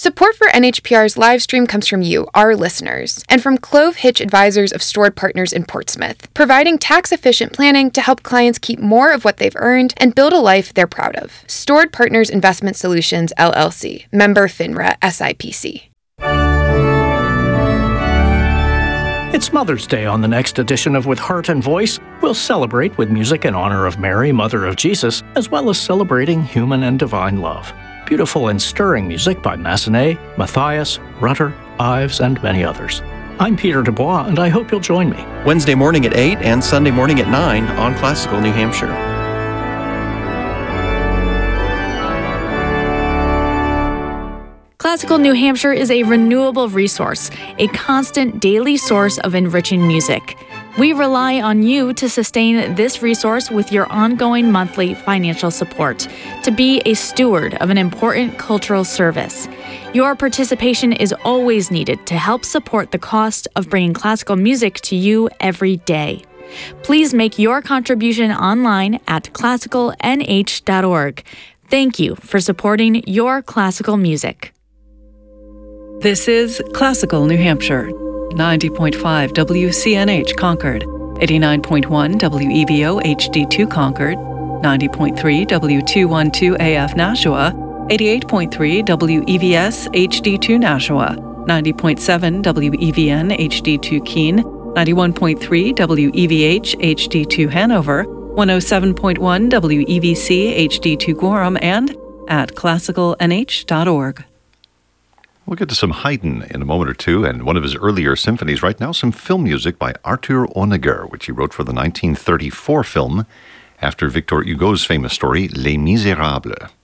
Support for NHPR's live stream comes from you, our listeners, and from Clove Hitch Advisors of Stored Partners in Portsmouth, providing tax-efficient planning to help clients keep more of what they've earned and build a life they're proud of. Stored Partners Investment Solutions, LLC. Member FINRA SIPC. It's Mother's Day on the next edition of With Heart and Voice. We'll celebrate with music in honor of Mary, Mother of Jesus, as well as celebrating human and divine love. Beautiful and stirring music by Massenet, Matthias, Rutter, Ives, and many others. I'm Peter Dubois, and I hope you'll join me. Wednesday morning at 8 and Sunday morning at 9 on Classical New Hampshire. Classical New Hampshire is a renewable resource, a constant daily source of enriching music. We rely on you to sustain this resource with your ongoing monthly financial support, to be a steward of an important cultural service. Your participation is always needed to help support the cost of bringing classical music to you every day. Please make your contribution online at classicalnh.org. Thank you for supporting your classical music. This is Classical New Hampshire, 90.5 WCNH Concord, 89.1 WEVO HD2 Concord, 90.3 W212 AF Nashua, 88.3 WEVS HD2 Nashua, 90.7 WEVN HD2 Keene, 91.3 WEVH HD2 Hanover, 107.1 WEVC HD2 Gorham, and at classicalnh.org. We'll get to some Haydn in a moment or two, and one of his earlier symphonies. Right now, some film music by Arthur Honegger, which he wrote for the 1934 film after Victor Hugo's famous story, Les Misérables.